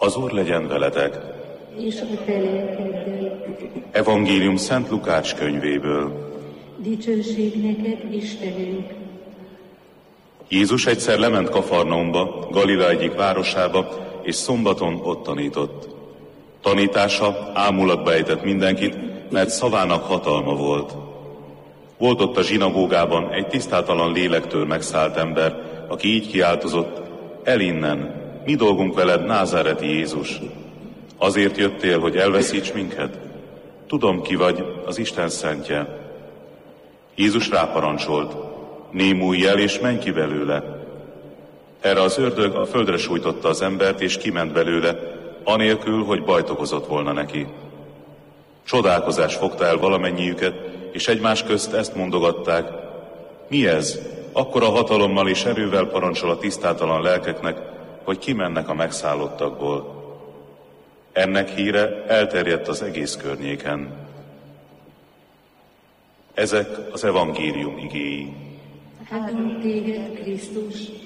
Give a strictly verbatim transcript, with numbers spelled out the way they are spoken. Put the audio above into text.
Az Úr legyen veletek. És a te lelkeddel. Evangélium Szent Lukács könyvéből. Dicsőség neked, Istenünk! Jézus egyszer lement Kafarnaumba, Galilea egyik városába, és szombaton ott tanított. Tanítása ámulatba ejtett mindenkit, mert szavának hatalma volt. Volt ott a zsinagógában egy tisztátalan lélektől megszállt ember, aki így kiáltozott: el innen, mi dolgunk veled, názáreti Jézus? Azért jöttél, hogy elveszíts minket? Tudom, ki vagy, az Isten szentje. Jézus ráparancsolt: némulj el, és menj ki belőle. Erre az ördög a földre sújtotta az embert, és kiment belőle, anélkül, hogy bajt okozott volna neki. Csodálkozás fogta el valamennyiüket, és egymás közt ezt mondogatták: mi ez? Akkora hatalommal és erővel parancsol a tisztátalan lelkeknek, hogy kimennek a megszállottakból. Ennek híre elterjedt az egész környéken. Ezek az evangélium igéi. Áldunk téged, Krisztus!